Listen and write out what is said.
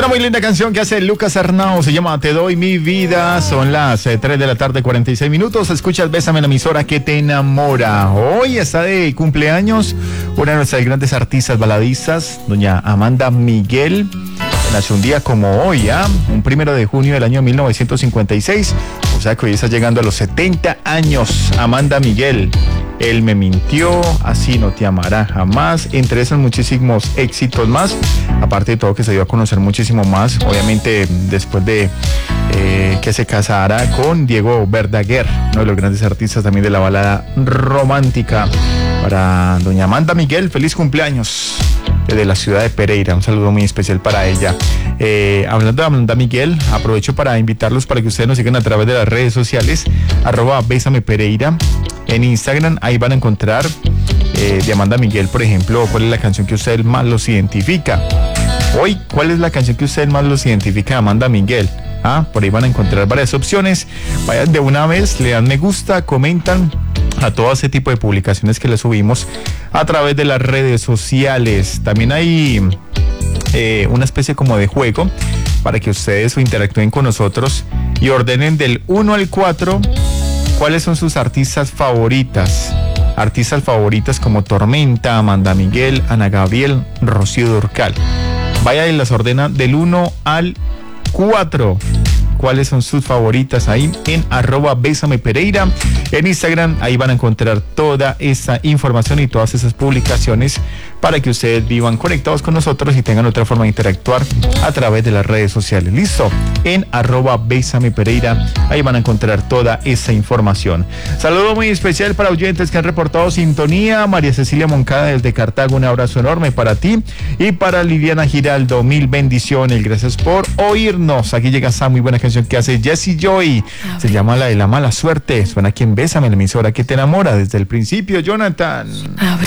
Una muy linda canción que hace Lucas Arnau, se llama Te doy mi vida. Son las 3 de la tarde, 46 minutos. Escuchas Bésame, la emisora que te enamora. Hoy está de cumpleaños una de nuestras grandes artistas baladistas, doña Amanda Miguel. Nació un día como hoy, un 1 de junio del año 1956. O sea que hoy está llegando a los 70 años. Amanda Miguel. Él me mintió, así no te amará jamás, entre esos muchísimos éxitos más, aparte de todo que se dio a conocer muchísimo más, obviamente después de que se casara con Diego Verdaguer, uno de los grandes artistas también de la balada romántica. Para doña Amanda Miguel, feliz cumpleaños desde la ciudad de Pereira, un saludo muy especial para ella. Hablando de Amanda Miguel, aprovecho para invitarlos para que ustedes nos sigan a través de las redes sociales, @BésamePereira. En Instagram, ahí van a encontrar de Amanda Miguel, por ejemplo, cuál es la canción que ustedes más los identifica. Hoy, ¿cuál es la canción que ustedes más los identifica de Amanda Miguel? Por ahí van a encontrar varias opciones. Vayan de una vez, le dan me gusta, comentan a todo ese tipo de publicaciones que les subimos a través de las redes sociales. También hay una especie como de juego para que ustedes interactúen con nosotros y ordenen del 1 al 4 cuáles son sus artistas favoritas. Artistas favoritas como Tormenta, Amanda Miguel, Ana Gabriel, Rocío Dúrcal. Vaya y las ordena del 1 al 4. ¿Cuáles son sus favoritas? Ahí en @BésamePereira. En Instagram, ahí van a encontrar toda esa información y todas esas publicaciones para que ustedes vivan conectados con nosotros y tengan otra forma de interactuar a través de las redes sociales. ¿Listo? En @BésamePereira, ahí van a encontrar toda esa información. Saludo muy especial para oyentes que han reportado sintonía. María Cecilia Moncada desde Cartago, un abrazo enorme para ti. Y para Liliana Giraldo, mil bendiciones. Gracias por oírnos. Aquí llega esa muy buena canción que hace Jessie Joy. Se llama La de la mala suerte. Suena aquí en Bésame, la emisora que te enamora desde el principio, Jonathan.